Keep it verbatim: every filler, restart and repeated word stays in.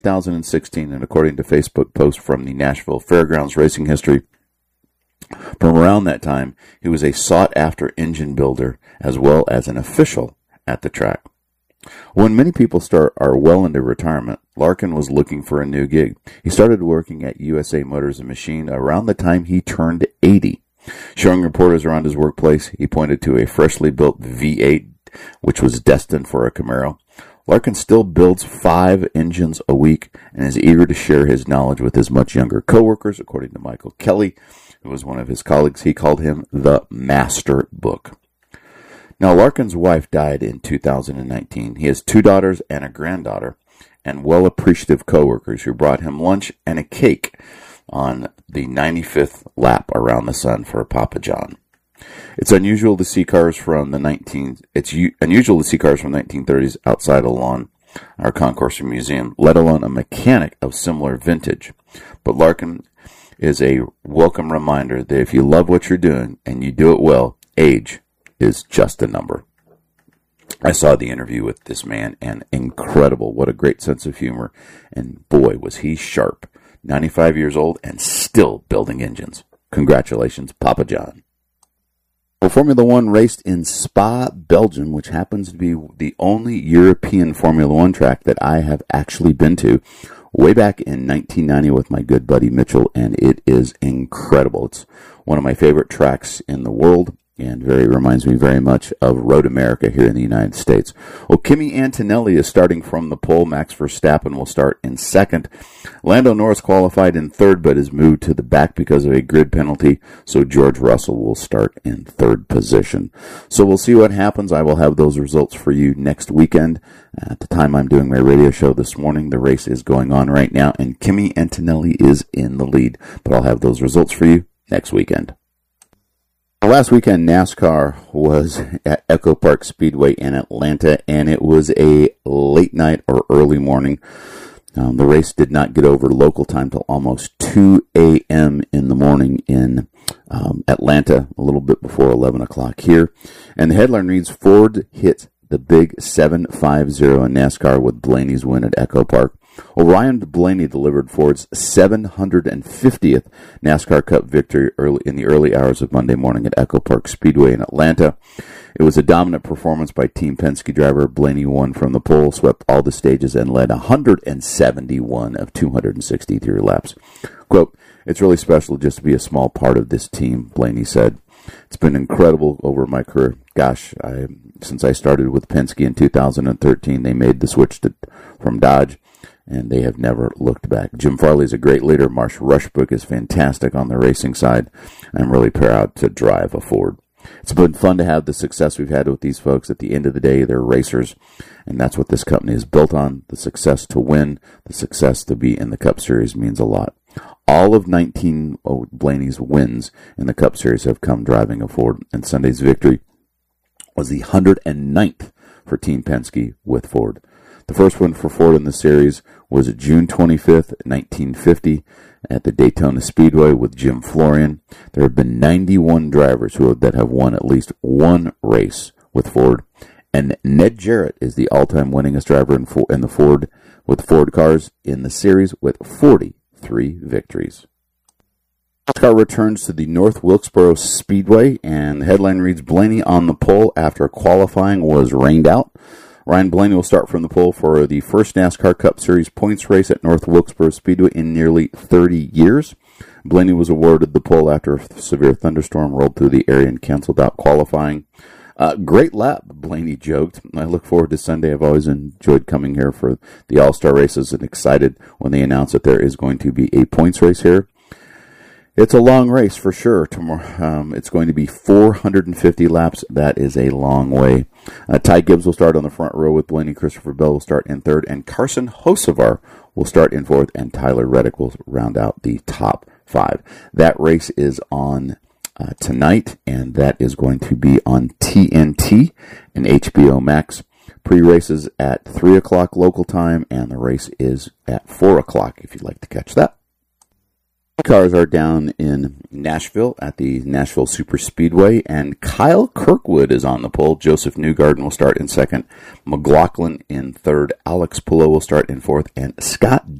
two thousand sixteen, and according to Facebook post from the Nashville Fairgrounds Racing History, from around that time, he was a sought-after engine builder as well as an official at the track. When many people start are well into retirement, Larkin was looking for a new gig. He started working at U S A Motors and Machine around the time he turned eighty. Showing reporters around his workplace, he pointed to a freshly built V eight, which was destined for a Camaro. Larkin still builds five engines a week and is eager to share his knowledge with his much younger coworkers, according to Michael Kelly, who was one of his colleagues. He called him the Master Book. Now, Larkin's wife died in two thousand nineteen. He has two daughters and a granddaughter, and well-appreciative coworkers who brought him lunch and a cake on the ninety-fifth lap around the sun for Papa John. It's unusual to see cars from the nineteen. It's u- unusual to see cars from the nineteen thirties outside a lawn or concourse or museum, let alone a mechanic of similar vintage. But Larkin is a welcome reminder that if you love what you're doing and you do it well, age is just a number. I saw the interview with this man, and incredible. What a great sense of humor. And boy, was he sharp. ninety-five years old and still building engines. Congratulations, Papa John. Well, Formula One raced in Spa, Belgium, which happens to be the only European Formula One track that I have actually been to, way back in nineteen ninety with my good buddy Mitchell, and it is incredible. It's one of my favorite tracks in the world, and very reminds me very much of Road America here in the United States. Well, Kimi Antonelli is starting from the pole. Max Verstappen will start in second. Lando Norris qualified in third, but is moved to the back because of a grid penalty, so George Russell will start in third position. So we'll see what happens. I will have those results for you next weekend. At the time I'm doing my radio show this morning, the race is going on right now, and Kimi Antonelli is in the lead, but I'll have those results for you next weekend. Last weekend, NASCAR was at Echo Park Speedway in Atlanta, and it was a late night or early morning. Um, the race did not get over local time till almost two a.m. in the morning in um, Atlanta, a little bit before eleven o'clock here. And the headline reads, Ford hit the big seven five zero in NASCAR with Blaney's win at Echo Park. Well, Ryan Blaney delivered Ford's seven hundred fiftieth NASCAR Cup victory early in the early hours of Monday morning at Echo Park Speedway in Atlanta. It was a dominant performance by Team Penske driver. Blaney won from the pole, swept all the stages, and led one hundred seventy-one of two hundred sixty-three laps. Quote, "It's really special just to be a small part of this team," Blaney said. "It's been incredible over my career. Gosh, I, since I started with Penske in two thousand thirteen, they made the switch to, from Dodge, and they have never looked back. Jim Farley is a great leader. Marsh Rushbrook is fantastic on the racing side. I'm really proud to drive a Ford. It's been fun to have the success we've had with these folks. At the end of the day, they're racers, and that's what this company is built on. The success to win, the success to be in the Cup Series means a lot. All of nineteen oh, Blaney's wins in the Cup Series have come driving a Ford, and Sunday's victory was the one hundred ninth for Team Penske with Ford. The first win for Ford in the series was June twenty-fifth, nineteen fifty, at the Daytona Speedway with Jim Florian. There have been ninety-one drivers who have, that have won at least one race with Ford, and Ned Jarrett is the all-time winningest driver in, for, in the Ford with Ford cars in the series with forty-three victories. NASCAR returns to the North Wilkesboro Speedway, and the headline reads, Blaney on the pole after qualifying was rained out. Ryan Blaney will start from the pole for the first NASCAR Cup Series points race at North Wilkesboro Speedway in nearly thirty years. Blaney was awarded the pole after a severe thunderstorm rolled through the area and canceled out qualifying. Uh, great lap, Blaney joked. I look forward to Sunday. I've always enjoyed coming here for the All-Star races and excited when they announce that there is going to be a points race here. It's a long race for sure. Tomorrow, um, it's going to be four hundred fifty laps. That is a long way. Uh, Ty Gibbs will start on the front row with Blaney. Christopher Bell will start in third, and Carson Hocevar will start in fourth, and Tyler Reddick will round out the top five. That race is on uh, tonight, and that is going to be on T N T and H B O Max. Pre-races at three o'clock local time, and the race is at four o'clock if you'd like to catch that. Cars are down in Nashville at the Nashville Super Speedway, and Kyle Kirkwood is on the pole. Joseph Newgarden will start in second. McLaughlin in third. Alex Palou will start in fourth. And Scott